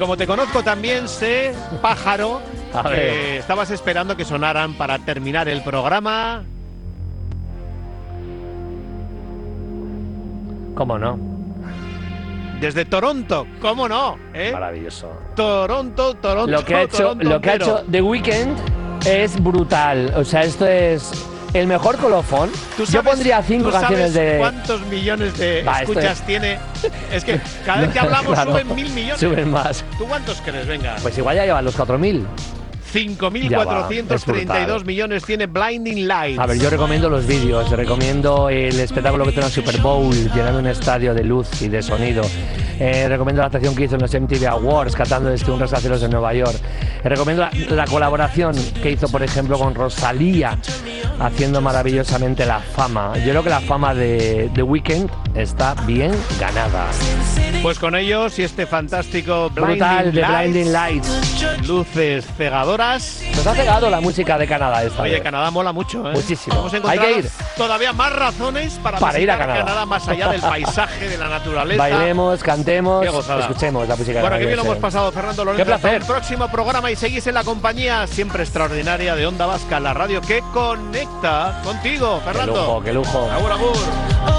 como te conozco también, sé, pájaro, A ver. que estabas esperando que sonaran para terminar el programa. ¿Cómo no? Desde Toronto, ¿cómo no? Maravilloso. Toronto. Lo que ha hecho The Weeknd es brutal. O sea, esto es el mejor colofón. Yo pondría 5 canciones de... ¿Cuántos millones de escuchas tiene? Es que cada vez que hablamos Claro, suben 1.000 millones. Suben más. ¿Tú cuántos crees? Venga. Pues igual ya llevan los 4.000. 5.432 millones tiene Blinding Lights. A ver, yo recomiendo los vídeos, recomiendo el espectáculo que tiene el Super Bowl, llenando un estadio de luz y de sonido. Recomiendo la actuación que hizo en los MTV Awards, cantando desde un rascacielos en Nueva York. Recomiendo la colaboración que hizo, por ejemplo, con Rosalía, haciendo maravillosamente La Fama. Yo creo que la fama de The Weeknd está bien ganada. Pues con ellos y este fantástico Brutal de Blinding Lights. Luces cegadoras. Nos ha cegado la música de Canadá esta Oye, vez. Canadá mola mucho, ¿eh? Muchísimo. Vamos a encontrar Hay que ir. todavía más razones para ir a visitar Canadá. más allá del paisaje, de la naturaleza. Bailemos, cantemos, Qué gozada. escuchemos la música. Bueno, qué bien lo hemos pasado, Fernando Lorenzo. Qué placer. Hasta un próximo programa y seguís en la compañía siempre extraordinaria de Onda Vasca, la radio que conecta contigo, Fernando. Qué lujo, qué lujo. Agur, agur.